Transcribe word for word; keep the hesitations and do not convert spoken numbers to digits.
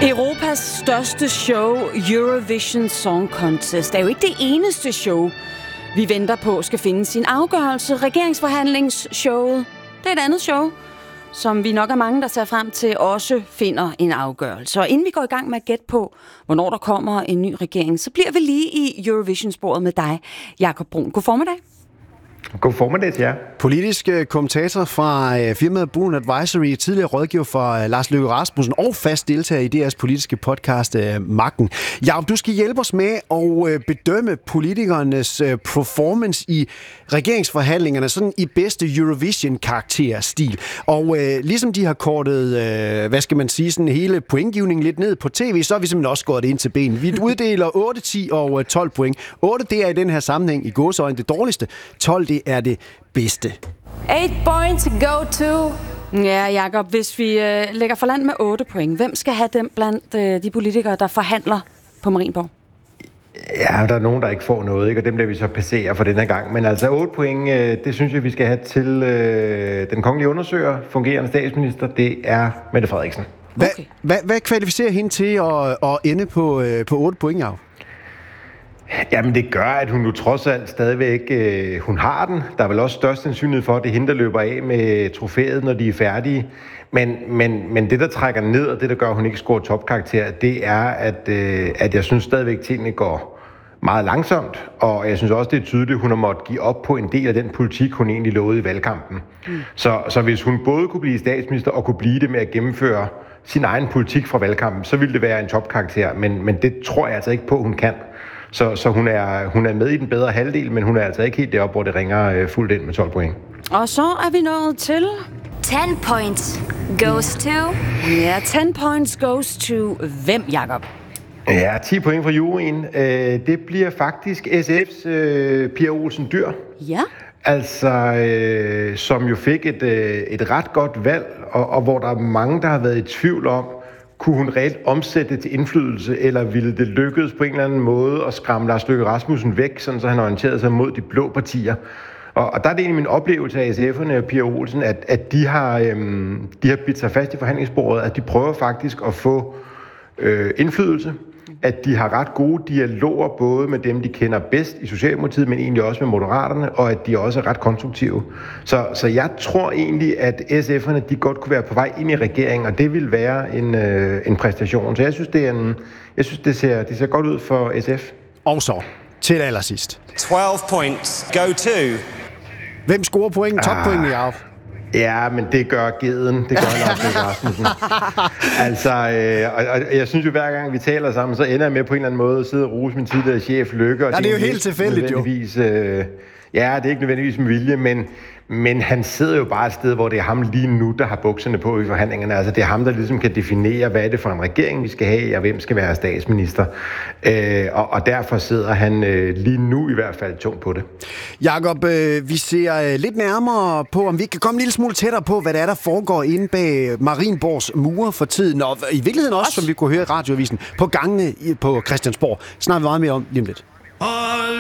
Europas største show, Eurovision Song Contest, er jo ikke det eneste show, vi venter på skal finde sin afgørelse. Regeringsforhandlingsshowet, det er et andet show, som vi nok er mange, der ser frem til, også finder en afgørelse. Og inden vi går i gang med at gætte på, hvornår der kommer en ny regering, så bliver vi lige i Eurovision-sporet med dig, Jakob Brun. God formiddag. God formiddag til jer. Politisk kommentator fra firmaet Brun Advisory, tidligere rådgiver for Lars Løkke Rasmussen og fast deltager i D R's politiske podcast Magten. Jakob, du skal hjælpe os med at bedømme politikernes performance i regeringsforhandlingerne, sådan i bedste Eurovision-karakterstil. Og øh, ligesom de har kortet, øh, hvad skal man sige, sådan hele pointgivningen lidt ned på tv, så har vi simpelthen også gået ind til benen. Vi uddeler otte, ti og tolv point. otte, det er i den her sammenhæng i gåseøjne det dårligste. tolv, det er det bedste. eight points go to... Ja, Jakob, hvis vi øh, lægger for land med otte point, hvem skal have dem blandt øh, de politikere, der forhandler på Marienborg? Ja, der er nogen, der ikke får noget, ikke? Og dem bliver vi så passere for den her gang. Men altså otte point, øh, det synes jeg, vi skal have til øh, den kongelige undersøger, fungerende statsminister, det er Mette Frederiksen. Hvad, Okay. hvad, hvad kvalificerer hende til at, at ende på, øh, på otte point, Jakob? Jamen det gør, at hun nu trods alt stadigvæk, øh, hun har den. Der er vel også størst sandsynlighed for, at det er hende, der løber af med trofæet, når de er færdige. Men, men, men det, der trækker ned, og det, der gør, at hun ikke scorer topkarakter, det er, at, øh, at jeg synes stadigvæk, at tingene går meget langsomt. Og jeg synes også, det er tydeligt, at hun har måttet give op på en del af den politik, hun egentlig lovede i valgkampen. Mm. Så, så hvis hun både kunne blive statsminister og kunne blive det med at gennemføre sin egen politik fra valgkampen, så ville det være en topkarakter. Men, men det tror jeg altså ikke på, hun kan. Så, så hun, er, hun er med i den bedre halvdel, men hun er altså ikke helt deroppe, hvor det ringer øh, fuldt ind med tolv point. Og så er vi nået til... ten points goes to... Ja, ti points goes to hvem, Jakob? Ja, ti point fra juryen. Øh, det bliver faktisk S F's øh, Pia Olsen Dyhr. Ja. Altså, øh, som jo fik et, øh, et ret godt valg, og, og hvor der er mange, der har været i tvivl om, kunne hun reelt omsætte det til indflydelse, eller ville det lykkedes på en eller anden måde at skræmme Lars Løkke Rasmussen væk, sådan så han orienterede sig mod de blå partier. Og, og der er det egentlig min oplevelse af S F'erne og Pia Olsen, at, at de, har, øhm, de har bidt sig fast i forhandlingsbordet, at de prøver faktisk at få øh, indflydelse, at de har ret gode dialoger, både med dem, de kender bedst i Socialdemokratiet, men egentlig også med Moderaterne, og at de også er ret konstruktive. Så, så jeg tror egentlig, at S F'erne de godt kunne være på vej ind i regeringen, og det vil være en, øh, en præstation. Så jeg synes, det, er en, jeg synes det, ser, det ser godt ud for S F. Og så til allersidst. twelve points go to... Hvem scorer pointen? Toppointen, Jakob? Ja, men det gør geden. Det gør Lars Løkke Rasmussen. Altså, øh, og, og jeg synes jo, hver gang vi taler sammen, så ender jeg med på en eller anden måde at sidde og rose min tidligere chef Løkke. Og ja, det er jo helt tilfældigt, jo. Øh, ja, det er ikke nødvendigvis med vilje, men, men han sidder jo bare et sted, hvor det er ham lige nu, der har bukserne på i forhandlingerne. Altså, det er ham, der ligesom kan definere, hvad er det for en regering, vi skal have, og hvem skal være statsminister. Øh, og, og derfor sidder han øh, lige nu i hvert fald tungt på det. Jakob, øh, vi ser øh, lidt nærmere på, om vi kan komme en lille smule tættere på, hvad der er, der foregår inde bag Marienborgs mure for tiden. Og i virkeligheden også, som vi kunne høre i radioavisen, på gangene på Christiansborg. Snakker vi meget mere om lige om lidt. Og